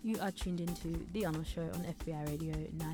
You are tuned into The Arnold Show on FBI Radio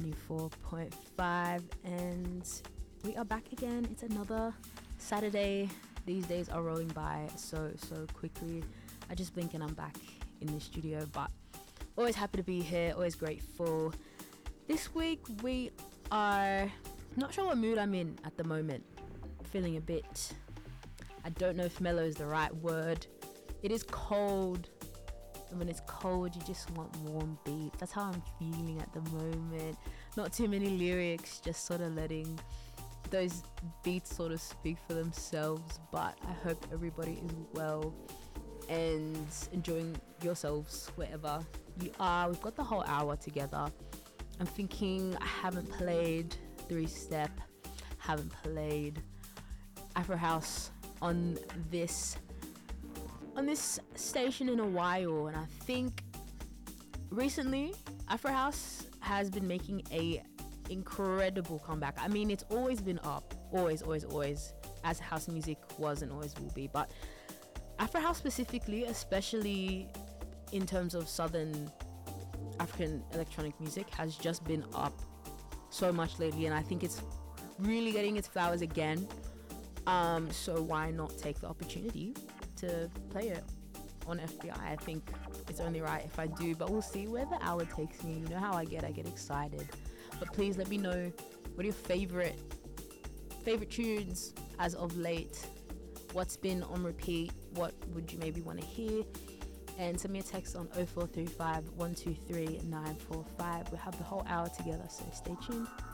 94.5, and we are back again. It's another Saturday. These days are rolling by so quickly. I just blink and I'm back in the studio, but always happy to be here, always grateful. This week we are not sure what mood I'm in at the moment. Feeling a bit, I don't know if mellow is the right word. It is cold. And when it's cold, you just want warm beats. That's how I'm feeling at the moment. Not too many lyrics, just sort of letting those beats sort of speak for themselves. But I hope everybody is well and enjoying yourselves wherever you are. We've got the whole hour together. I'm thinking I haven't played 3-Step, haven't played Afro House on this station in a while, and I think recently Afro House has been making a incredible comeback. I mean, it's always been up, always, as house music was and always will be, but Afro House specifically, especially in terms of Southern African electronic music, has just been up so much lately, and I think it's really getting its flowers again. So why not take the opportunity to play it on FBI? I think it's only right if I do, but we'll see where the hour takes me. You know how I get excited. But please let me know what are your favorite tunes as of late. What's been on repeat? What would you maybe want to hear? And send me a text on 0435 123 945. We'll have the whole hour together, so stay tuned.